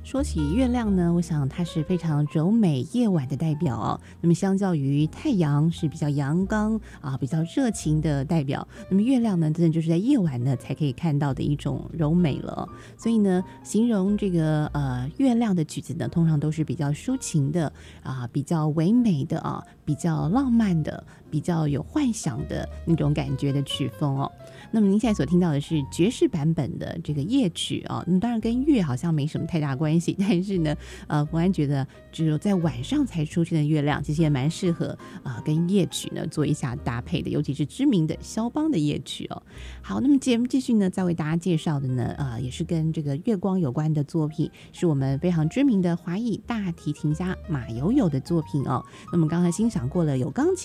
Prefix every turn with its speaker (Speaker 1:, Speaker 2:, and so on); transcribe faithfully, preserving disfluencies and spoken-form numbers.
Speaker 1: 说起月亮呢，我想它是非常柔美夜晚的代表哦。那么相较于太阳是比较阳刚啊，比较热情的代表。那么月亮呢，真的就是在夜晚呢才可以看到的一种柔美了。所以呢，形容这个呃月亮的曲子呢，通常都是比较抒情的啊，比较唯美的啊，比较浪漫的，比较有幻想的那种感觉的曲风哦。那么您现在所听到的是爵士版本的这个夜曲啊，那当然跟月好像没什么太大关系，但是呢，呃，冯安觉得只有在晚上才出现的月亮，其实也蛮适合啊、呃、跟夜曲呢做一下搭配的，尤其是知名的肖邦的夜曲哦。好，那么节目继续呢，再为大家介绍的呢，呃，也是跟这个月光有关的作品，是我们非常知名的华裔大提琴家马友友的作品哦。那么刚才欣赏过了有钢琴。